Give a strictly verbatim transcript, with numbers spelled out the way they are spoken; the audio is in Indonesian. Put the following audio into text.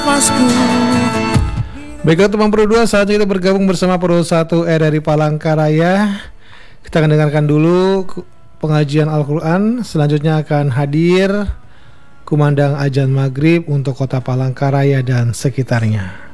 Baiklah teman Pro dua, saatnya kita bergabung bersama Pro satu R dari Palangkaraya. Kita akan dengarkan dulu pengajian Al-Quran. Selanjutnya akan hadir kumandang azan maghrib untuk kota Palangkaraya dan sekitarnya.